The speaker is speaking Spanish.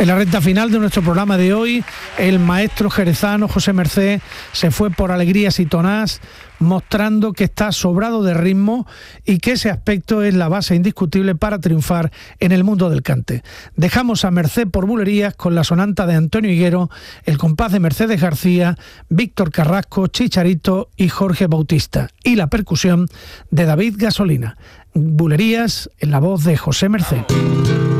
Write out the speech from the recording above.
En la recta final de nuestro programa de hoy, el maestro jerezano José Mercé se fue por Alegrías y Tonás, mostrando que está sobrado de ritmo y que ese aspecto es la base indiscutible para triunfar en el mundo del cante. Dejamos a Mercé por Bulerías con la sonanta de Antonio Higuero, el compás de Mercedes García, Víctor Carrasco, Chicharito y Jorge Bautista, y la percusión de David Gasolina. Bulerías en la voz de José Mercé.